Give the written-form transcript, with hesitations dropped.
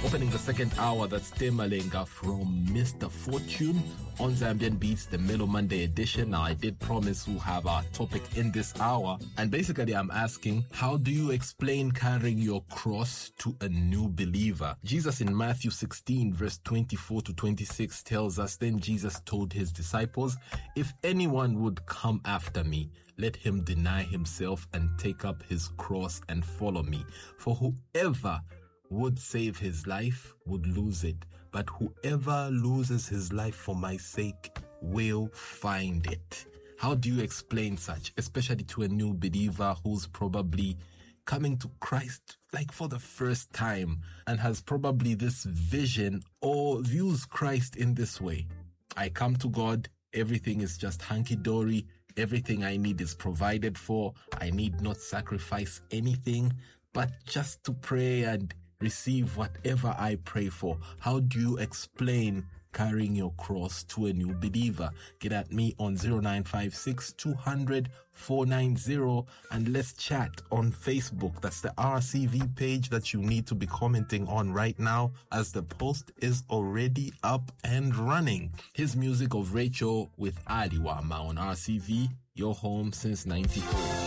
Opening the second hour, that's Temalenga from Mr. Fortune on Zambian Beats, the Mellow Monday edition. Now, I did promise we'll have our topic in this hour. And basically, I'm asking, how do you explain carrying your cross to a new believer? Jesus in Matthew 16, verse 24 to 26 tells us, then Jesus told his disciples, if anyone would come after me, let him deny himself and take up his cross and follow me. For whoever would save his life would lose it, but whoever loses his life for my sake will find it. How do you explain such, especially to a new believer who's probably coming to Christ like for the first time and has probably this vision or views Christ in this way? I come to God, everything is just hunky-dory, everything I need is provided for, I need not sacrifice anything, but just to pray and receive whatever I pray for. How do you explain carrying your cross to a new believer? Get at me on 0956 200 490 and let's chat on Facebook. That's the RCV page that you need to be commenting on right now, as the post is already up and running. Here's music of Rachel with Aliwama on RCV, your home since 94.